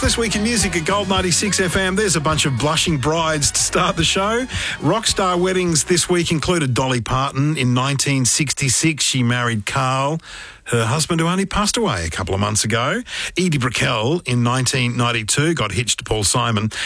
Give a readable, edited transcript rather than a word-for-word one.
This Week in Music at Gold 96 FM. There's a bunch of blushing brides to start the show. Rock star weddings this week included Dolly Parton. In 1966, she married Carl, her husband who only passed away a couple of months ago. Edie Brickell in 1992 got hitched to Paul Simon.